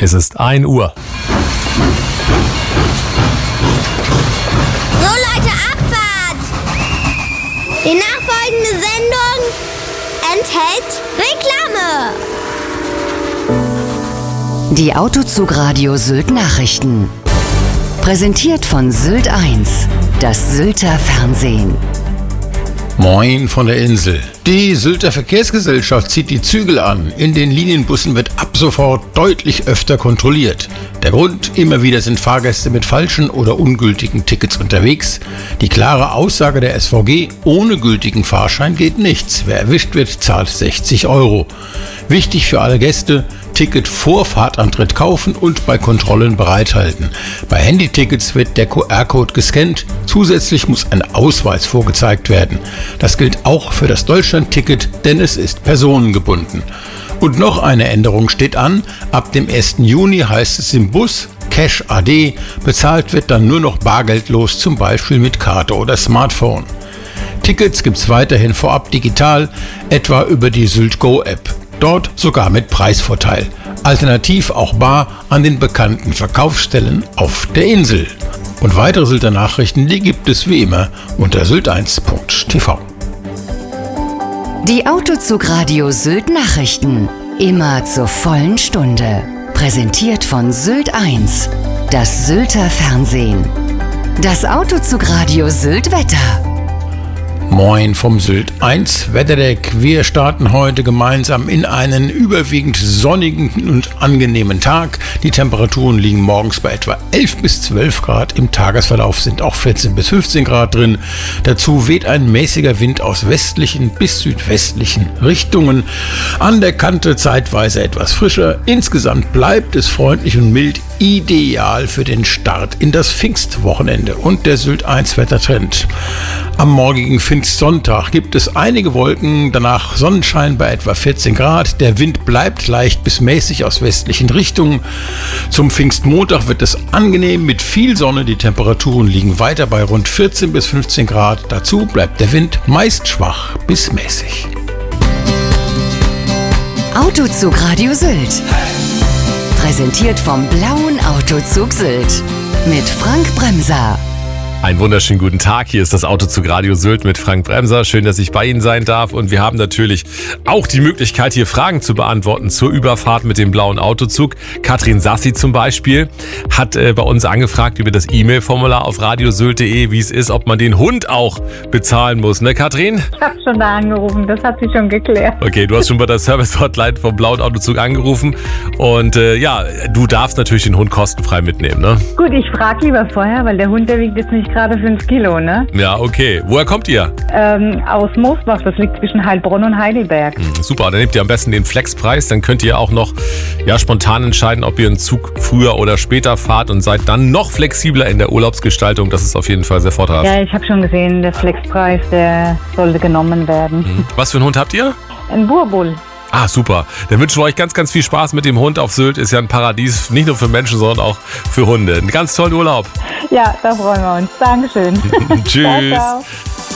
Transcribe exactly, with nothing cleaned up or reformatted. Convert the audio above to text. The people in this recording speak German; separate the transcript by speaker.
Speaker 1: Es ist ein Uhr.
Speaker 2: So Leute, Abfahrt! Die nachfolgende Sendung enthält Reklame.
Speaker 3: Die Autozugradio Sylt Nachrichten. Präsentiert von Sylt eins, das Sylter Fernsehen.
Speaker 4: Moin von der Insel. Die Sylter Verkehrsgesellschaft zieht die Zügel an. In den Linienbussen wird ab sofort deutlich öfter kontrolliert. Der Grund: immer wieder sind Fahrgäste mit falschen oder ungültigen Tickets unterwegs. Die klare Aussage der S V G: ohne gültigen Fahrschein geht nichts. Wer erwischt wird, zahlt sechzig Euro. Wichtig für alle Gäste: Ticket vor Fahrtantritt kaufen und bei Kontrollen bereithalten. Bei Handytickets wird der Q R-Code gescannt. Zusätzlich muss ein Ausweis vorgezeigt werden. Das gilt auch für das Deutschland-Ticket, denn es ist personengebunden. Und noch eine Änderung steht an. Ab dem ersten Juni heißt es im Bus Cash A D. Bezahlt wird dann nur noch bargeldlos, zum Beispiel mit Karte oder Smartphone. Tickets gibt's weiterhin vorab digital, etwa über die SyltGo-App. Dort sogar mit Preisvorteil. Alternativ auch bar an den bekannten Verkaufsstellen auf der Insel. Und weitere Sylter Nachrichten, die gibt es wie immer unter sylt eins punkt t v.
Speaker 3: Die Autozugradio Sylt Nachrichten. Immer zur vollen Stunde. Präsentiert von Sylt eins, das Sylter Fernsehen. Das Autozugradio Sylt Wetter.
Speaker 4: Moin vom Sylt eins Wetterdeck. Wir starten heute gemeinsam in einen überwiegend sonnigen und angenehmen Tag. Die Temperaturen liegen morgens bei etwa elf bis zwölf Grad. Im Tagesverlauf sind auch vierzehn bis fünfzehn Grad drin. Dazu weht ein mäßiger Wind aus westlichen bis südwestlichen Richtungen. An der Kante zeitweise etwas frischer. Insgesamt bleibt es freundlich und mild. Ideal für den Start in das Pfingstwochenende und der Sylt eins Wettertrend. Am morgigen Pfingstsonntag gibt es einige Wolken, danach Sonnenschein bei etwa vierzehn Grad. Der Wind bleibt leicht bis mäßig aus westlichen Richtungen. Zum Pfingstmontag wird es angenehm mit viel Sonne. Die Temperaturen liegen weiter bei rund vierzehn bis fünfzehn Grad. Dazu bleibt der Wind meist schwach bis mäßig.
Speaker 3: Autozugradio Sylt. Präsentiert vom Blauen Autozug Sylt mit Frank Bremser.
Speaker 1: Einen wunderschönen guten Tag, hier ist das Autozugradio Sylt mit Frank Bremser. Schön, dass ich bei Ihnen sein darf, und wir haben natürlich auch die Möglichkeit, hier Fragen zu beantworten zur Überfahrt mit dem blauen Autozug. Katrin Sassi zum Beispiel hat äh, bei uns angefragt über das E-Mail-Formular auf radiosylt punkt de, wie es ist, ob man den Hund auch bezahlen muss, ne Katrin?
Speaker 5: Ich habe schon da angerufen, das hat sich schon geklärt.
Speaker 1: Okay, du hast schon bei der Service-Hotline vom blauen Autozug angerufen, und äh, ja, du darfst natürlich den Hund kostenfrei mitnehmen, ne?
Speaker 5: Gut, ich frage lieber vorher, weil der Hund, der wiegt jetzt nicht gerade fünf Kilo, ne?
Speaker 1: Ja, okay. Woher kommt ihr?
Speaker 5: Ähm, aus Moosbach, das liegt zwischen Heilbronn und Heidelberg.
Speaker 1: Hm, super, dann nehmt ihr am besten den Flexpreis, dann könnt ihr auch noch ja, spontan entscheiden, ob ihr einen Zug früher oder später fahrt, und seid dann noch flexibler in der Urlaubsgestaltung. Das ist auf jeden Fall sehr vorteilhaft.
Speaker 5: Ja, ich habe schon gesehen, der Flexpreis, der sollte genommen werden.
Speaker 1: Hm. Was für einen Hund habt ihr?
Speaker 5: Ein Boerboel.
Speaker 1: Ah, super. Dann wünschen wir euch ganz, ganz viel Spaß mit dem Hund auf Sylt. Ist ja ein Paradies, nicht nur für Menschen, sondern auch für Hunde. Einen ganz tollen Urlaub.
Speaker 5: Ja, da freuen wir uns. Dankeschön.
Speaker 1: Tschüss.
Speaker 5: Ciao, ciao.